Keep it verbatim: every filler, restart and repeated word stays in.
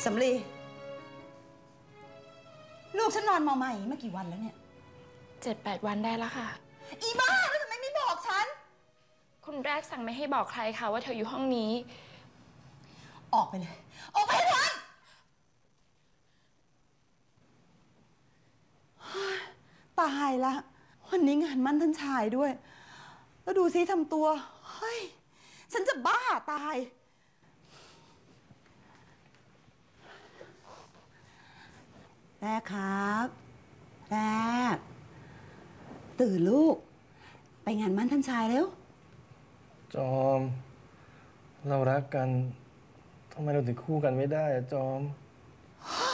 สำลีลูกฉันนอนมาใหม่เมื่อกี่วันแล้วเนี่ยเจ็ดแปดวันได้แล้วค่ะอีบ้าแล้วทำไมไม่บอกฉันคุณแรกสั่งไม่ให้บอกใครค่ะว่าเธออยู่ห้องนี้ออกไปเลยออกไปให้ทันตายละวันนี้งานมั่นท่านชายด้วยแล้วดูซิทำตัวเฮ้ยฉันจะบ้าตายแม่ครับแม่ตื่นลูกไปงานมั่นท่านชายเร็วจอมเรารักกันทำไมเราถึงคู่กันไม่ได้อะจอม